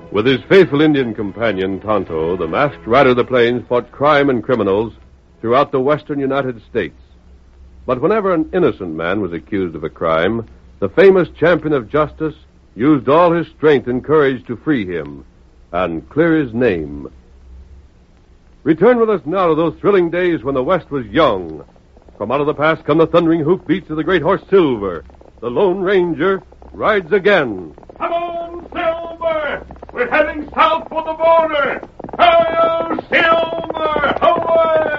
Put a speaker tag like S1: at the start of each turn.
S1: With his faithful Indian companion, Tonto, the masked rider of the plains fought crime and criminals throughout the western United States. But whenever an innocent man was accused of a crime, the famous champion of justice used all his strength and courage to free him and clear his name. Return with us now to those thrilling days when the West was young. From out of the past come the thundering hoofbeats of the great horse Silver. The Lone Ranger rides again.
S2: Come on, Silver! We're heading south for the border! Hi-yo, Silver! Away!